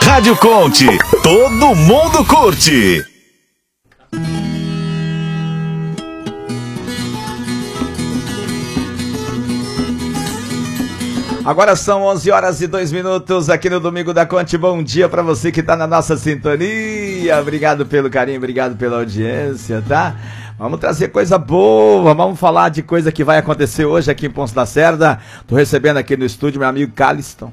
Rádio Conte, todo mundo curte. Agora são 11h02 aqui no Domingo da Conte. Bom dia pra você que tá na nossa sintonia. Obrigado pelo carinho, obrigado pela audiência, tá? Vamos trazer coisa boa, vamos falar de coisa que vai acontecer hoje aqui em Ponce da Serra. Tô recebendo aqui no estúdio meu amigo Caliston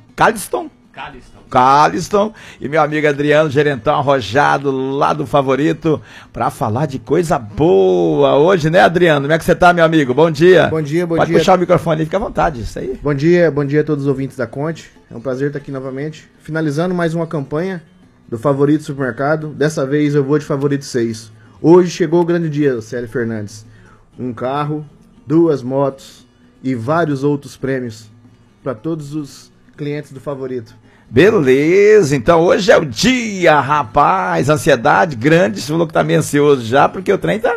e meu amigo Adriano, gerentão arrojado lá do Favorito, pra falar de coisa boa hoje, né, Adriano? Como é que você tá, meu amigo? Bom dia. Bom dia, bom dia. Pode puxar o microfone aí, fica à vontade, isso aí. Bom dia a todos os ouvintes da Conte. É um prazer estar aqui novamente, finalizando mais uma campanha do Favorito Supermercado. Dessa vez eu vou de Favorito 6. Hoje chegou o grande dia, Célio Fernandes. Um carro, 2 motos e vários outros prêmios para todos os clientes do Favorito. Beleza, então hoje é o dia, rapaz, ansiedade grande, você falou que tá meio ansioso já, porque o trem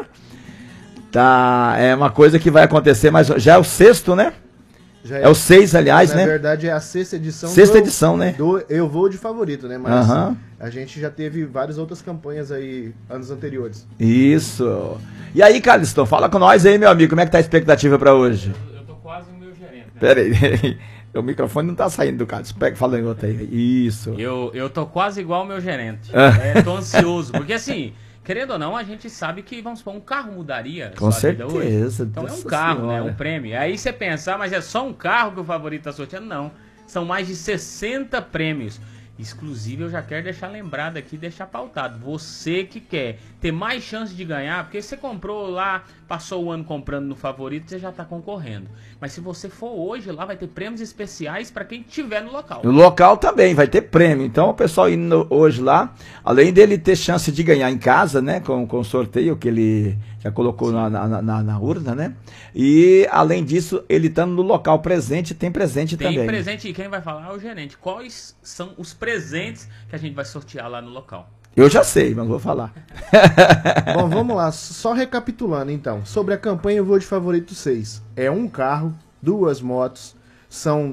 é uma coisa que vai acontecer, mas já é o 6º, né? É o 6, aliás, né? Na verdade é a 6ª edição. 6ª edição, né? Eu vou de Favorito, né? Mas a gente já teve várias outras campanhas aí, anos anteriores. Isso. E aí, Caliston, fala com nós aí, meu amigo, como é que tá a expectativa pra hoje? Eu tô quase no meu gerente, né? Pera aí. O microfone não tá saindo do Carlos. Pega, fala em outro aí. Isso. Eu tô quase igual ao meu gerente. Tô ansioso. Porque assim, querendo ou não, a gente sabe que, vamos supor, um carro mudaria com sua vida hoje. certeza. Então é um carro, né? Um prêmio. Aí você pensa, mas é só um carro que o Favorito tá sorteando? Não. São mais de 60 prêmios. Exclusivo, eu já quero deixar lembrado aqui, deixar pautado. Você que quer ter mais chance de ganhar, porque você comprou lá, passou o ano comprando no Favorito, você já está concorrendo. Mas se você for hoje lá, vai ter prêmios especiais para quem estiver no local. No local também vai ter prêmio. Então o pessoal indo hoje lá, além dele ter chance de ganhar em casa, né, com o sorteio que ele já colocou na urna, né? E além disso, ele estando no local presente, tem presente também. Tem presente, e quem vai falar é o gerente. Quais são os presentes que a gente vai sortear lá no local? Eu já sei, mas vou falar. Bom, vamos lá. Só recapitulando então. Sobre a campanha eu vou de Favorito 6. É um carro, 2 motos, são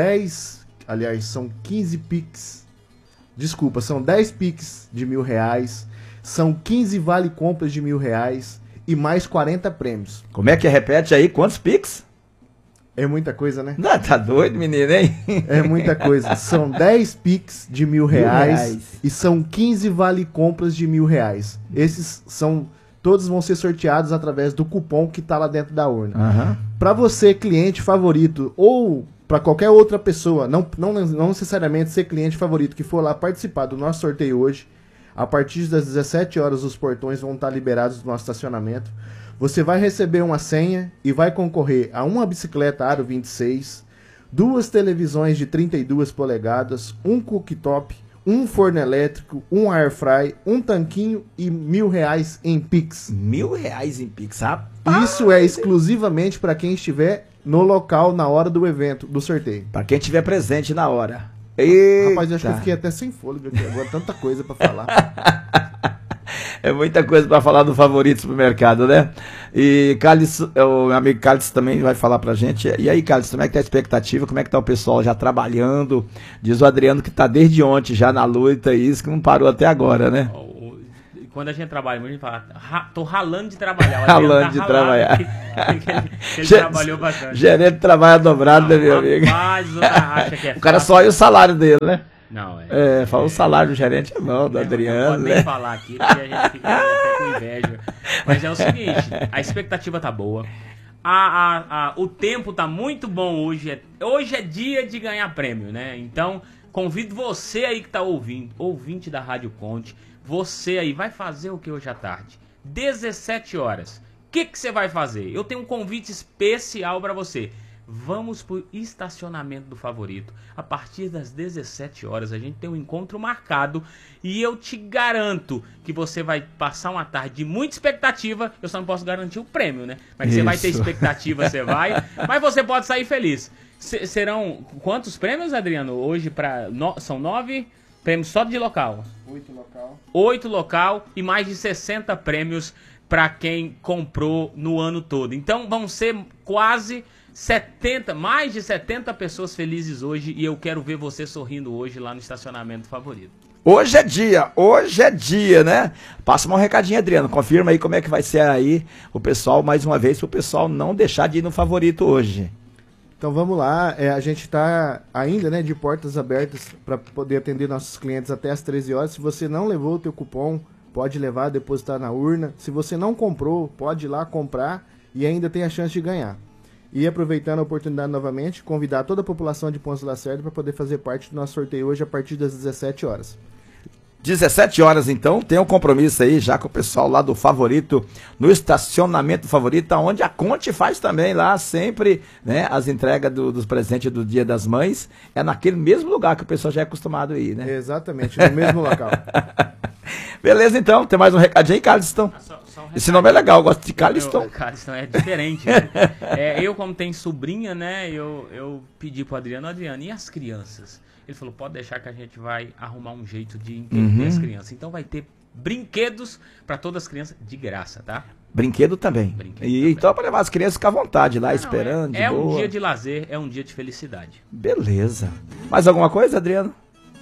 15 Pix. Desculpa, são 10 Pix de R$1.000. São 15 vale compras de R$1.000 e mais 40 prêmios. Como é que repete aí? Quantos Pix? É muita coisa, né? Não, tá doido, menino, hein? É muita coisa. São 10 Pix de R$1.000 e são 15 vale compras de R$1.000. Esses são... Todos vão ser sorteados através do cupom que tá lá dentro da urna. Para você, cliente Favorito, ou para qualquer outra pessoa, não necessariamente ser cliente Favorito, que for lá participar do nosso sorteio hoje, a partir das 17 horas os portões vão estar liberados do nosso estacionamento. Você vai receber uma senha e vai concorrer a uma bicicleta Aro 26, 2 televisões de 32 polegadas, um cooktop, um forno elétrico, um air fry, um tanquinho e R$1.000 em Pix. R$1.000 em Pix, rapaz. Isso é exclusivamente para quem estiver no local na hora do evento, do sorteio. Para quem estiver presente na hora. Rapaz, eu acho que eu fiquei até sem fôlego aqui agora, tanta coisa para falar. É muita coisa para falar do Favorito Supermercado, né? E Cálice, o meu amigo Cálice também vai falar pra gente. E aí, Cálice, como é que tá a expectativa? Como é que tá o pessoal já trabalhando? Diz o Adriano que tá desde ontem já na luta e isso que não parou até agora, né? Quando a gente trabalha, a gente fala, tô ralando de trabalhar. Ralando de trabalhar. Ele trabalhou bastante. Gerente trabalha dobrado, né, meu amigo? Rapaz, acha que é o cara só olha o salário dele, né? Não, fala o salário do gerente é bom, do Adriano. Não pode nem falar aqui, porque a gente fica até com inveja. Mas é o seguinte, a expectativa tá boa. O tempo tá muito bom hoje. Hoje é dia de ganhar prêmio, né? Então, convido você aí que tá ouvindo, ouvinte da Rádio Conte, você aí vai fazer o que hoje à tarde? 17 horas. O que você vai fazer? Eu tenho um convite especial para você. Vamos pro estacionamento do Favorito. A partir das 17 horas a gente tem um encontro marcado e eu te garanto que você vai passar uma tarde de muita expectativa. Eu só não posso garantir o prêmio, né? Mas você vai ter expectativa, você vai. Mas você pode sair feliz. Serão quantos prêmios, Adriano? Hoje são 9 prêmios só de local. 8 local e mais de 60 prêmios para quem comprou no ano todo. Então vão ser quase mais de 70 pessoas felizes hoje e eu quero ver você sorrindo hoje lá no estacionamento favorito. Hoje é dia, né? Passa um recadinho, Adriano, confirma aí como é que vai ser aí o pessoal, mais uma vez, para o pessoal não deixar de ir no favorito hoje. Então vamos lá, a gente está ainda, né, de portas abertas para poder atender nossos clientes até as 13 horas. Se você não levou o teu cupom, pode levar, depositar na urna. Se você não comprou, pode ir lá comprar e ainda tem a chance de ganhar. E aproveitando a oportunidade novamente, convidar toda a população de Ponce Lacerda para poder fazer parte do nosso sorteio hoje a partir das 17 horas. 17 horas, então, tem um compromisso aí já com o pessoal lá do Favorito, no estacionamento Favorito, onde a Conte faz também lá sempre, né, as entregas dos presentes do Dia das Mães, é naquele mesmo lugar que o pessoal já é acostumado a ir, né? Exatamente, no mesmo local. Beleza, então, tem mais um recadinho aí, Carliston? Esse nome é legal, eu gosto de Carliston. Carliston é diferente, né? Eu, como tenho sobrinha, né, eu pedi pro Adriano, e as crianças? Ele falou, pode deixar que a gente vai arrumar um jeito de entender as crianças. Então vai ter brinquedos para todas as crianças de graça, tá? Brinquedo também. Então para levar as crianças ficar à vontade lá, esperando. É um dia de lazer, é um dia de felicidade. Beleza. Mais alguma coisa, Adriano?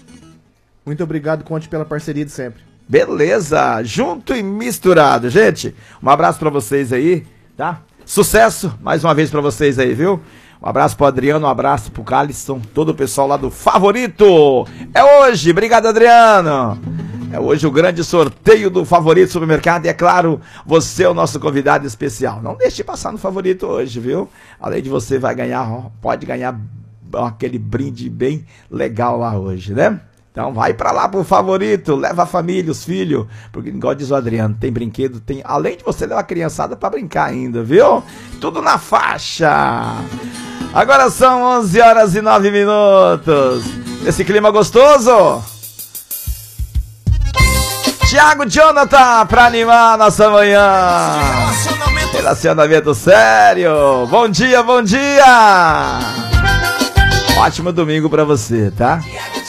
Muito obrigado, Conte, pela parceria de sempre. Beleza, junto e misturado, gente. Um abraço para vocês aí, tá? Sucesso mais uma vez para vocês aí, viu? Um abraço pro Adriano, um abraço pro Carliston, todo o pessoal lá do Favorito. É hoje, obrigado, Adriano. É hoje o grande sorteio do Favorito Supermercado e, é claro, você é o nosso convidado especial. Não deixe de passar no Favorito hoje, viu? Além de você vai ganhar, pode ganhar aquele brinde bem legal lá hoje, né? Então vai pra lá pro Favorito, leva a família, os filhos, porque igual diz o Adriano, tem brinquedo, tem, além de você levar a criançada pra brincar ainda, viu? Tudo na faixa. Agora são 11 horas e 9 minutos. Esse clima gostoso. Thiago Jonathan pra animar a nossa manhã. Relacionamento sério. Bom dia, bom dia. Ótimo domingo pra você, tá?